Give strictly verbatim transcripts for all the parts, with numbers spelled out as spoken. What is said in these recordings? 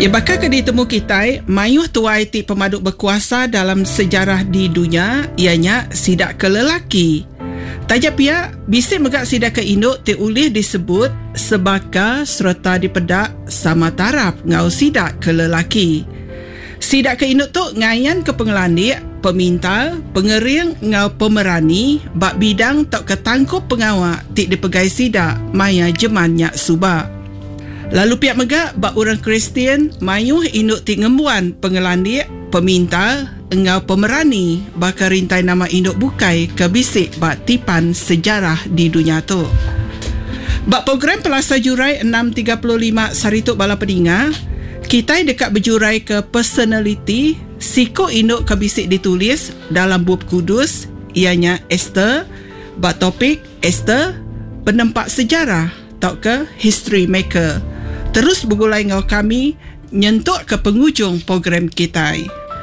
Ya, bakal ke ditemu kita mayuh tuai ti pemaduk berkuasa dalam sejarah di dunia, ianya sidak ke lelaki. Tajap pia bisik megak sidak ke induk ti ulih disebut sebaka serta dipedak sama taraf ngau sidak ke lelaki. Sidak ke induk tu ngayan ke pengelandik, pemintal, pengering ngau pemerani, bak bidang tok ketangkup pengawak ti dipegai sidak maya jeman nyak subak. Lalu pihak megak bak orang Kristian mayuh induk ti ngembuan pengelandik, pemintal, engau pemerani bakal rintai nama induk bukai ke bisik bak tipan sejarah di dunia tu. Bak program Pelasa Jurai enam tiga lima Sarituk Bala Pedinga, kita dekat berjurai ke personality siko induk ke bisik ditulis dalam bab kudus, ianya Esther, bak topik Esther, penempat sejarah atau ke history maker. Terus bergulai dengan kami nyentuk ke penghujung program kita.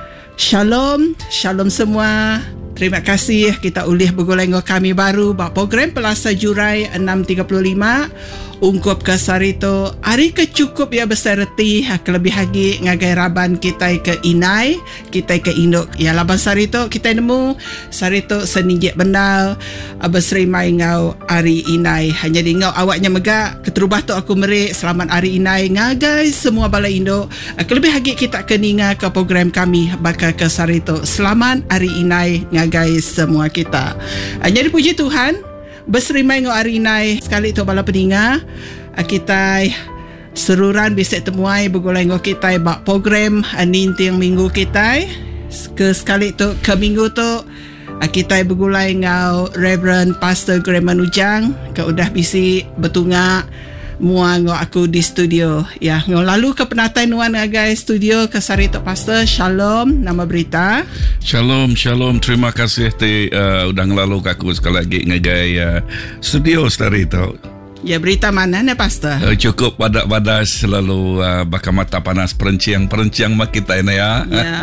Shalom, shalom semua. Terima kasih kita ulih bergulai dengan kami baru bak program Pelasa Jurai enam tiga lima. Ungkup ke Sarito hari kecukup ya besar reti kelebih lagi ngagai raban kita ke Inai, kita ke Induk. Ya laban Sarito kita nemu Sarito senijek benal berserimai ngau hari Inai. Hanya di ngau awaknya megak keterubah tu aku merik selamat hari Inai ngagai semua bala Induk. Kelebih lagi kita ke ninga ke program kami bakal ke Sarito. Selamat hari Inai ngagai semua kita. Hanya dipuji Tuhan. Berserimai ngau hari Inai sekali tu bala peninga kita seruran bisik temuai bergulai ngau kita bak program ninting minggu kita ke sekali tu ke minggu tu kita bergulai ngau Reverend Pastor Graham Manujang ke udah bisik bertunga mua ngau aku di studio. Ya, ngau lalu ke penatai nuan ngagai studio ke Sarito Pastor. Shalom, nama berita. Shalom, shalom. Terima kasih te uh, udah ngelalu aku sekali lagi ngagai uh, studio Sarito. Ya, berita mana ni Pastor? Uh, cukup badak-badas selalu uh, bakal mata panas perenciang-perenciang mak kita ini ya. Ya.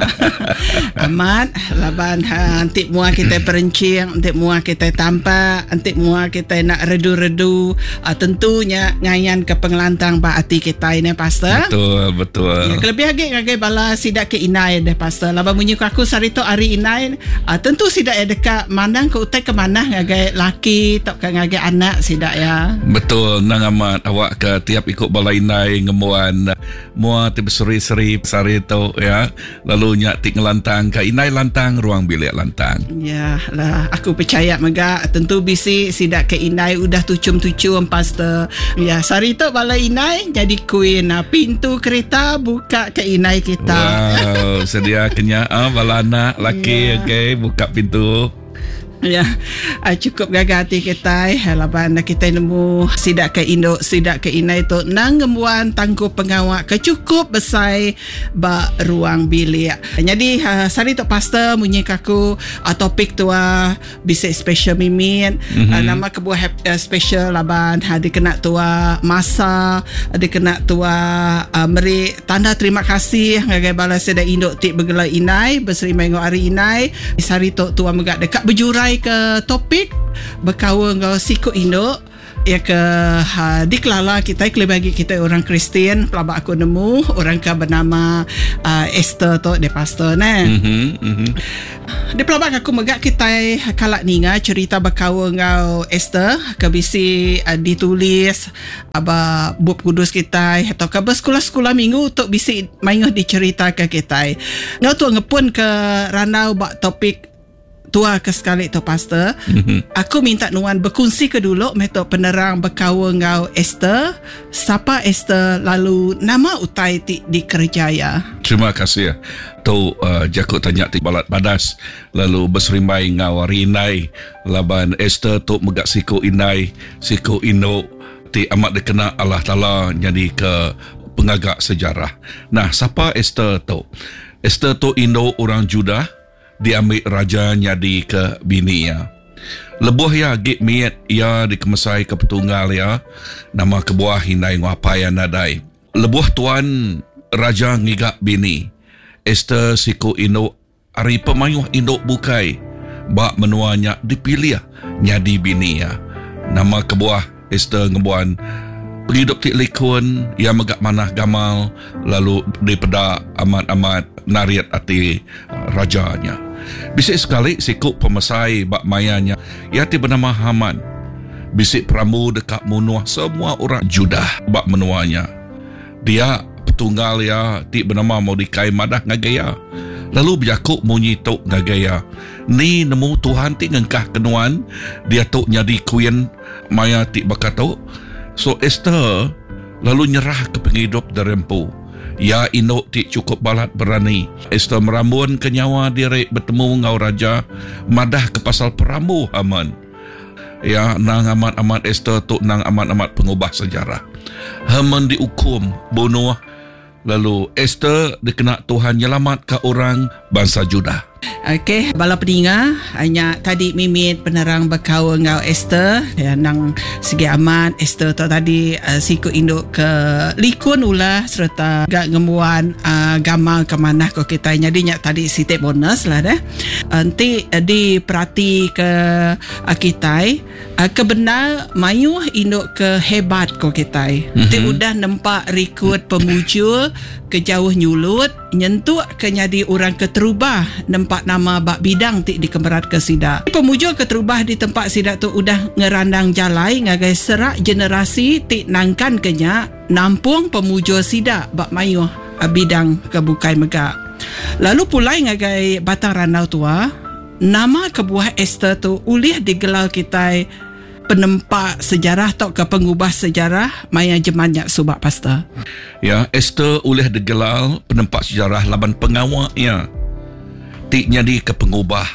Amat laban ha, antik mua kita perenciang, antik mua kita tampak, antik mua kita nak redu-redu. Uh, tentunya ngayan ke pengelantang ba hati kita ini Pastor. Betul, betul. Ya, kelebih lagi ngagai bala sidak ke Inai deh Pastor. Laban bunyi aku Sarito hari Inai, uh, tentu sidak ya dekat mandang ke utai ke mana ngagai laki tak ke ngagai anak sidak ya. Betul, nang amat awak ke tiap ikut balai Inai ngemuan mua ti berseri-seri Sarito ya. Lalu nyak ti ngelantang ke Inai lantang ruang bilik lantang. Ya lah, aku percaya megak tentu bisi sidak ke Inai udah tucum-tucum Pastor. Ya, Sarito balai Inai jadi queen. Pintu kereta buka ke Inai kita. Wow, sedia kenya ah bala anak laki ya. Okay, buka pintu. Ya, uh, cukup gagah hati kita eh. Laban kita nemu sidak ke Indo, sidak ke Inai tu nang ngembuan tangguh pengawak kecukup besai ba ruang bilik. Jadi uh, sari tu Pastor munyi kaku uh, topik tu uh, bisik special mimin. Mm-hmm. Uh, nama kebuah uh, special laban uh, dikena tu uh, masa uh, dikena tu uh, uh, meri tanda terima kasih ngagai bala seda Indo tik bergelai Inai berserimai ngau hari Inai. Sari tu tu uh, megak dekat berjurai ke topik berkawan ngau siku Indo ya ke ha, dikelala kita kelih bagi kita orang Kristian pelabak aku nemu orang ke bernama uh, Esther tu de Pastor ne. Mm-hmm, mm-hmm. Di pelabak aku megak kita kalak ninga cerita berkawan ngau Esther ke bisi uh, ditulis aba bab kudus kita atau ke sekolah-sekolah minggu untuk bisi maingoh dicerita ke kita. Ngau tu ngepun ke ranau bak topik tua ke sekali tu Pastor. Mm-hmm. Aku minta nuan berkongsi ke dulu metode penerang berkawan ngau Esther. Siapa Esther lalu nama utai ti di Kerjaya. Terima kasih. Tu uh, jakut tanya ti balat badas lalu berserimai ngau Inai laban Esther tu megak siku Inai, siku Indo ti amat dikena Allah Taala jadi ke pengagak sejarah. Nah, siapa Esther tu? Esther tu Indo orang Judah diambil raja nyadi ke bini ya. Lebuh ya git miet ya dikemesai ke petunggal ya. Nama kebuah Inai ngapaya nadai. Lebuh tuan raja ngigak bini. Esther siku Indo ari pemayuh Indo bukai. Bak menuanya dipilih nyadi bini ya. Nama kebuah Esther ngebuan penghidup ti likun ia megak manah gamal lalu daripada amat-amat nariat ati rajanya. Bisik sekali sikuk pemesai bak mayanya ia ti bernama Haman. Bisik peramu dekat menuah semua orang Judah bak menuanya. Dia petunggal ya ti bernama Mordekai madah ngagaya. Lalu berjakuk munyi tok ngagaya. Ni nemu Tuhan ti ngengkah kenuan dia tok nyadi kuyen maya ti bakatok. So Esther lalu nyerah ke penghidup derempu. Ya induk ti cukup balat berani. Esther merambun ke nyawa diri bertemu ngau raja madah ke pasal peramu Haman. Ya nang amat-amat Esther tok nang amat-amat pengubah sejarah. Haman dihukum bunuh. Lalu Esther dikena Tuhan nyelamat ke orang bangsa Judah. Okey, bala peninga hanya tadi mimit penerang berkawa ngau Esther ya, nang segi amat Esther tu tadi uh, siku induk ke likun ulah serta gak ngemuan uh, gamal ke manah ko kita nyadinya tadi sitik bonus lah dah. Nanti uh, di perhati ke uh, kita uh, kebenar mayuh induk ke hebat ko kita. Nanti mm-hmm. udah nampak rekrut pemujul ke jauh nyulut nyentuh ke nyadi orang keterubah nampak nama bak bidang ti di kemerat ke sidak. Pemujul keterubah di tempat sidak tu udah ngerandang jalai ngagai serak generasi ti nangkan kenya nampung pemujul sidak bak mayuh bidang ke bukai megak. Lalu pulai ngagai batang ranau tua nama kebuah Esther tu ulih digelar kita penempak sejarah atau ke pengubah sejarah maya jemannya subak pasta. Ya, Esther oleh digelar penempak sejarah laban pengawaknya. Tik nyadi ke pengubah.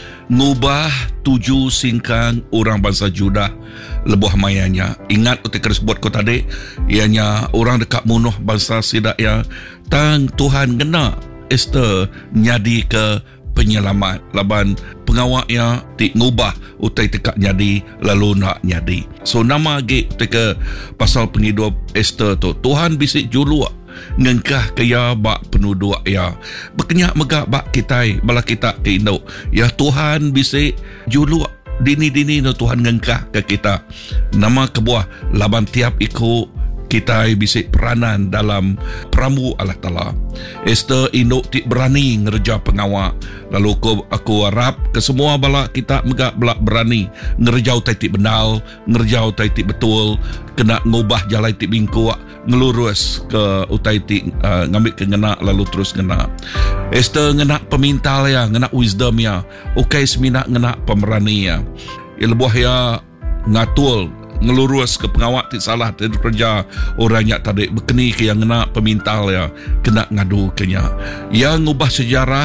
Ngubah tujuh singkang orang bangsa Judah lebuh mayanya. Ingat utik tersebut ko tadi, ianya orang dekat munuh bangsa sidak ya. Tang Tuhan gena Esther nyadi ke penyelamat laban pengawaknya ti ngubah utai tekak nyadi lalu nak nyadi. So nama ge teka pasal penghidup Esther tu Tuhan bisik juluk ngengkah kaya bak penduduk ya berkenyak megak bak kita bala kita ke induk ya Tuhan bisik juluk dini-dini no Tuhan ngengkah ke kita nama kebuah laban tiap ikut kita bisik peranan dalam peramu Allah Ta'ala. Esther induk tik berani ngerja pengawak. Lalu aku, aku harap ke semua bala kita megak belak berani ngerjau tai tik benal, ngerjau tai tik betul, kena ngubah jalai tik bingkuak, ngelurus ke utai tik uh, ngambil ke ngena lalu terus ngena. Esther ngena pemintal ya, ngena wisdom ya. Ukai semina ngena pemerani ya. Ya lebuh ya ngatul ngelurus ke pengawak ti salah ti kerja orangnya tadi berkeni ke yang kena pemintal ya kena ngadu kenya yang ngubah sejarah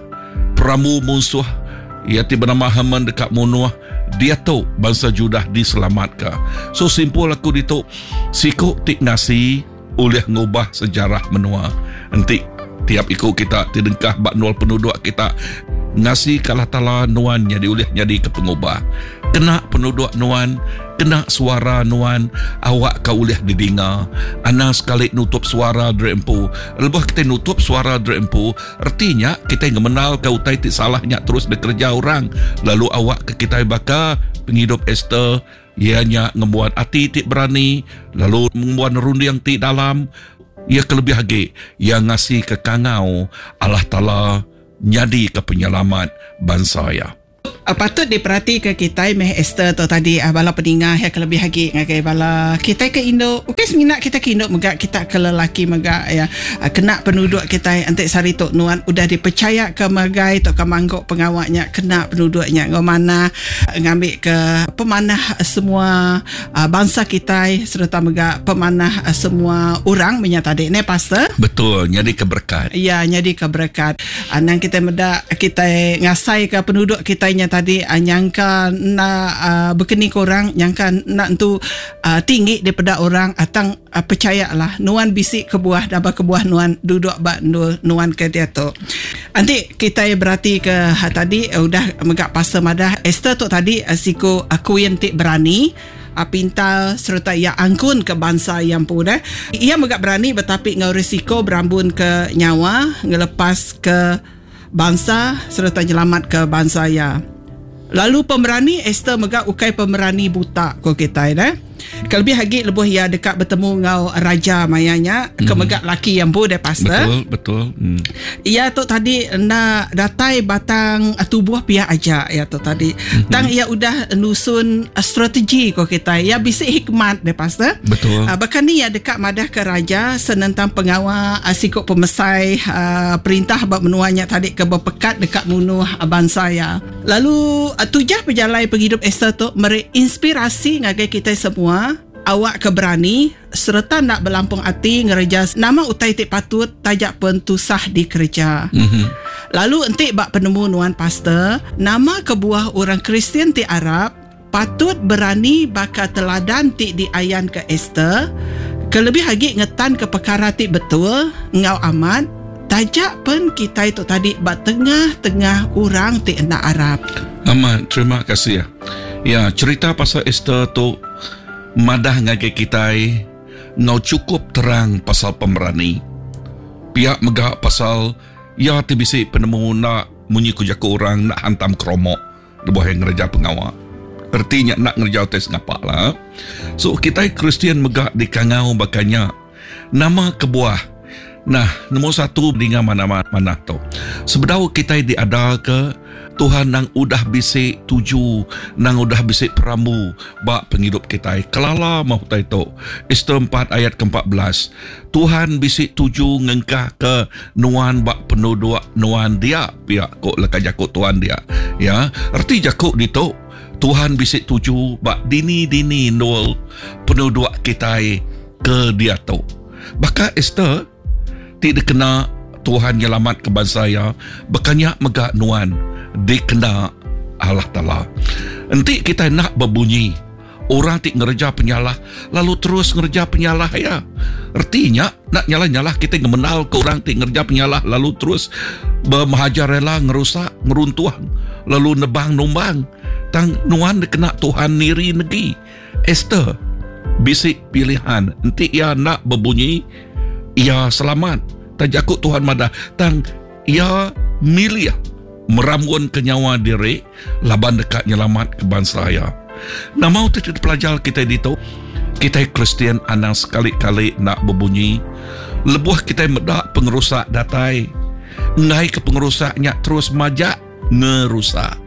peramu musuh ia ti bernama Haman dekat munuh dia tu bangsa Judah diselamatkan. So simpul aku ditu sikuk ti nasi oleh ngubah sejarah menua nanti tiap ikut kita ti dengkah bak nol penduduk kita ngasi kalah tala nuan jadi oleh jadi ke pengubah kena penduduk nuan kena suara nuan awak kau boleh didengar ana sekali nutup suara drempu lepas kita nutup suara drempu artinya kita mengenal kau tai ti salahnya terus bekerja orang lalu awak ke kita baka penghidup Esther ianya ngebuat hati ti berani lalu membuat rundi yang ti dalam ia kelebih lagi yang ngasih ke kangau Allah Ta'ala nyadi ke penyelamat bangsa ya. Uh, patut diperhati ke kita meh Esther tu tadi uh, bala peningah yang lebih lagi ngagai bala kita ke Indo okey seminat kita ke Indo megak kita ke lelaki megak ya uh, kena penduduk kita antek sari tok nuan udah dipercaya ke magai tok ke manggok pengawaknya kena penduduknya ngau mana uh, ngambil ke pemanah uh, semua uh, bangsa kita serta megak pemanah uh, semua orang menyata dek ne pastor betul nyadi keberkat ya nyadi keberkat uh, nang kita medak kita ngasai ke penduduk kita nya tadi uh, nyangka nak uh, berkeni korang nyangka nak tu uh, tinggi daripada orang atang uh, percayalah nuan bisik kebuah dapat kebuah nuan duduk bak nuan ke dia tu nanti kita berarti ke uh, tadi uh, udah megak pasal madah Esther tu tadi uh, siku aku yang tik berani uh, pintal serta ia angkun ke bangsa yang pun eh. Ia megak berani bertapik ngau risiko berambun ke nyawa ngelepas ke bangsa serta nyelamat ke bangsa ya. Lalu pemerani Esther megak ukai pemerani buta ko kita eh. Kelebih lagi lebuh ia dekat bertemu ngau raja mayanya mm-hmm. kemegak laki yang bu deh pastor. Betul, betul. Hmm. Ia tu tadi nak datai batang tubuh pihak aja ya tu tadi. Mm-hmm. Tang ia udah nusun uh, strategi ko kita. Ia bisa hikmat deh pastor. Betul. Uh, bahkan ni ia dekat madah ke raja senentang pengawal uh, sikok pemesai uh, perintah bab menuanya tadi ke berpekat dekat munuh uh, bangsa ya. Lalu uh, tujah pejalai penghidup Esther tu merinspirasi ngagai kita semua awak keberani serta nak berlampung hati ngereja nama utai tik patut tajak pentusah di kerja. Mm-hmm. Lalu entik bak penemu nuan pastor nama kebuah orang Kristian ti Arab patut berani bakal teladan ti di ayan ke Esther kelebih lagi ngetan ke perkara ti betul ngau amat tajak pun kita itu tadi bak tengah-tengah orang ti enak Arab. Amat, terima kasih ya. Ya, cerita pasal Esther tu madah ngagai kita ngau cukup terang pasal pemberani. Pihak megak pasal ya tibisi penemu nak munyi kujaku orang nak hantam kromok debuah yang ngereja pengawal. Artinya nak ngerjau tes ngapa lah. So kita Kristian megak di kangau bakanya nama kebuah. Nah, nombor satu dengan mana-mana tu. Sebedau kita diada ke Tuhan nang udah bisik tuju, nang udah bisik peramu bak penghidup kita. Kelala mahu tahu Esther empat ayat ke empat belas. Tuhan bisik tuju ngengkah ke nuan bak penuh dua nuan dia. Pihak kok lekat jakut Tuhan dia. Ya, erti jakut dito. Tuhan bisik tuju bak dini-dini nol penuh dua kita ke dia tu. Baka Esther tidak kena Tuhan nyelamat ke bangsa ya, berkanyak megak nuan dikena Allah Ta'ala. Nanti kita nak berbunyi orang tik ngerja penyalah lalu terus ngerja penyalah ya. Artinya nak nyalah-nyalah kita ngemenal ke orang tik ngerja penyalah lalu terus bermahajar rela ngerusak ngeruntuh lalu nebang numbang tang nuan dikena Tuhan niri negeri. Esther bisik pilihan nanti ia nak berbunyi ia selamat tajakut Tuhan madah tang ia milia meramun ke nyawa diri laban dekat nyelamat ke bangsa ya. Nah mau tidak pelajar kita dito kita Kristian anang sekali-kali nak berbunyi lebuh kita medak pengerusak datai ngai ke pengerusaknya terus majak ngerusak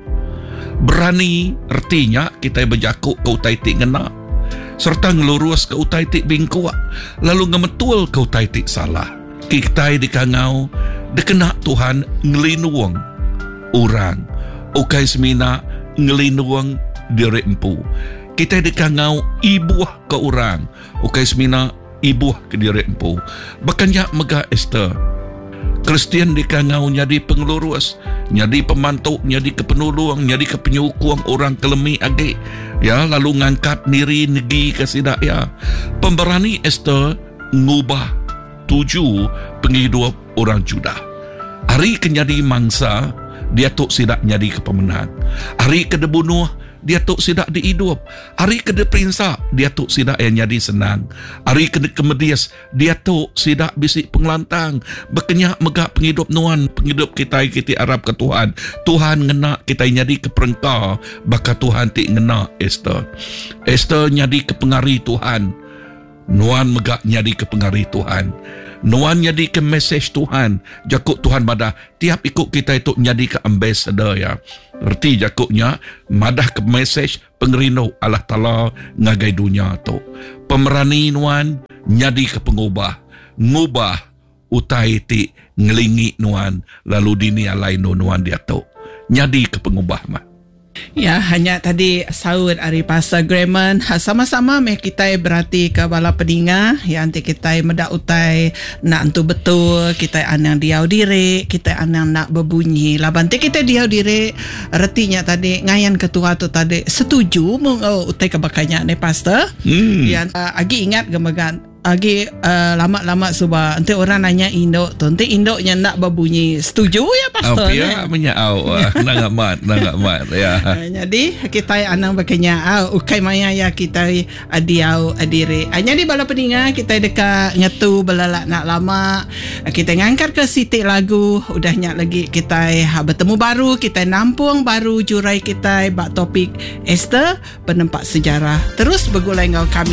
berani artinya kita berjakuk ke utai tik ngena serta ngelurus ke utai tik bingkuak lalu ngemetul ke utai tik salah. Kita dikangau dikena Tuhan ngelinuang orang ukai semina ngelinuang diri empu. Kita dikangau ibuah ke orang ukai semina ibuah ke diri empu. Bakannya megah Esther Kristian dikangau nyadi pengelurus, nyadi pemantuk, nyadi kepenolong, nyadi kepenyukung orang kelemi age ya lalu ngangkat diri negi kasidak ya. Pemberani Esther ngubah tuju penghidup orang Judah. Hari kenyadi mangsa dia tok sidak nyadi ke pemenang. Hari kede bunuh dia tok sidak dihidup. Hari kede perinsa dia tok sidak yang nyadi senang. Hari kede kemedias dia tok sidak bisik pengelantang. Berkenyak megak penghidup nuan penghidup kita kita Arab ke Tuhan. Tuhan ngena kita nyadi ke perengkau baka Tuhan tik ngena Esther. Esther nyadi ke pengari Tuhan. Nuan megak nyadi ke pengari Tuhan. Nuan nyadi ke message Tuhan. Jakuk Tuhan madah tiap ikut kita itu nyadi ke ambassador ya. Erti jakuknya madah ke message pengerino Allah Ta'ala ngagai dunia tu. Pemerani nuan nyadi ke pengubah. Ngubah utai ti ngelingi nuan lalu dini alai nuan dia tu. Nyadi ke pengubah mah. Ya, hanya tadi saud ari Pastor Grayman sama-sama meh kita berarti ke bala peninga ya nanti kita medak utai nak entu betul kita anang diau diri kita anang nak berbunyi laban te kita diau diri retinya tadi ngayan ketua tu tadi setuju mung oh, utai kebakanya ne Pastor hmm. Ya uh, agi ingat gemegan Agi uh, lama-lama subah nanti orang nanya indok tu, nanti indoknya nak berbunyi setuju ya pastor. Oh, pia menyau nang amat nang amat ya. Jadi kita anang bakanya au ukai maya ya kita adiau adire. Jadi bala peninga kita dekat ngetu belalak nak lama kita ngangkat ke sitik lagu udahnya lagi kita bertemu baru kita nampung baru jurai kita bak topik Esther penempat sejarah terus bergulai ngau kami.